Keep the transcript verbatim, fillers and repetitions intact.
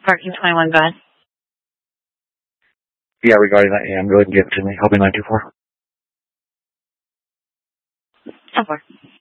Parking twenty-one, go ahead. Yeah, regarding that, yeah, go ahead and give it to me. Help me nine two four. ten four.